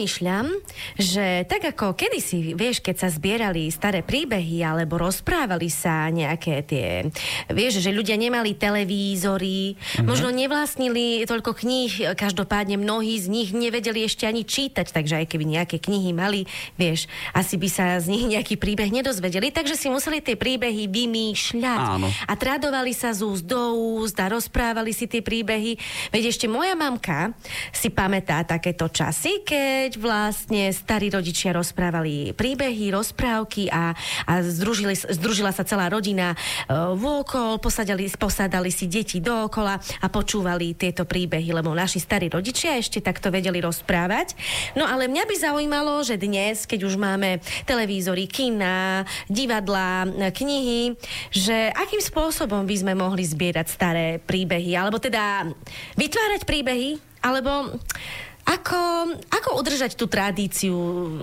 rozmýšľam, že tak ako kedysi, vieš, keď sa zbierali staré príbehy alebo rozprávali sa nejaké tie, vieš, že ľudia nemali televízory, možno nevlastnili toľko kníh, každopádne mnohí z nich nevedeli ešte ani čítať, takže aj keby nejaké knihy mali, vieš, asi by sa z nich nejaký príbeh nedozvedeli, takže si museli tie príbehy vymýšľať. Áno. A tradovali sa z úst do úst a rozprávali si tie príbehy. Veď ešte moja mamka si pamätá takéto časy, keď vlastne starí rodičia rozprávali príbehy, rozprávky a združila sa celá rodina vôkol, posadali si deti dookola a počúvali tieto príbehy, lebo naši starí rodičia ešte takto vedeli rozprávať. No ale mňa by zaujímalo, že dnes, keď už máme televízory, kina, divadlá, knihy, že akým spôsobom by sme mohli zbierať staré príbehy, alebo teda vytvárať príbehy, alebo ako udržať tú tradíciu?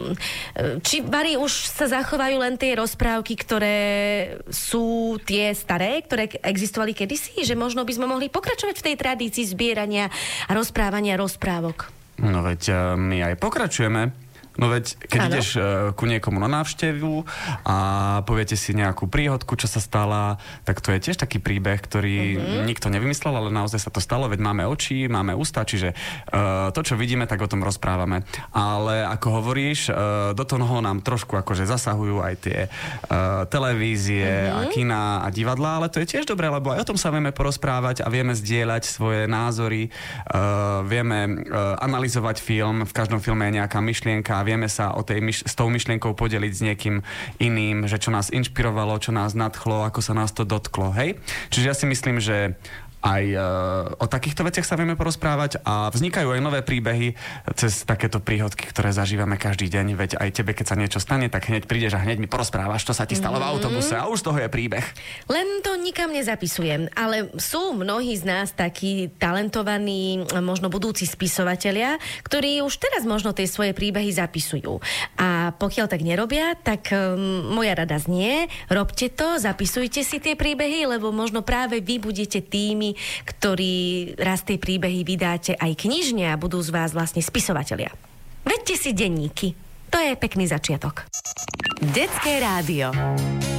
Či Bari už sa zachovajú len tie rozprávky, ktoré sú tie staré, ktoré existovali kedysi? Že možno by sme mohli pokračovať v tej tradícii zbierania a rozprávania rozprávok? No veď my aj pokračujeme. No veď, keď ideš ku niekomu na návštevu a poviete si nejakú príhodku, čo sa stala, tak to je tiež taký príbeh, ktorý nikto nevymyslel, ale naozaj sa to stalo, veď máme oči, máme ústa, čiže to, čo vidíme, tak o tom rozprávame. Ale ako hovoríš, do toho nám trošku akože zasahujú aj tie televízie a kina a divadlá, ale to je tiež dobré, lebo aj o tom sa vieme porozprávať a vieme zdieľať svoje názory, vieme analyzovať film, v každom filme je nejaká myšlienka a vieme sa s tou myšlienkou podeliť s niekým iným, že čo nás inšpirovalo, čo nás nadchlo, ako sa nás to dotklo, hej? Čiže ja si myslím, že aj o takýchto veciach sa vieme porozprávať a vznikajú aj nové príbehy cez takéto príhodky, ktoré zažívame každý deň. Veď aj tebe, keď sa niečo stane, tak hneď prídeš a hneď mi porozprávaš, čo sa ti stalo v autobuse a už z toho je príbeh. Len to nikam nezapisujem, ale sú mnohí z nás takí talentovaní, možno budúci spisovatelia, ktorí už teraz možno tie svoje príbehy zapisujú. A pokiaľ tak nerobia, tak moja rada znie, robte to, zapisujte si tie príbehy, lebo možno práve vy budete tými, ktorí raz tie príbehy vydáte aj knižne a budú z vás vlastne spisovatelia. Vedte si denníky. To je pekný začiatok. Detské rádio.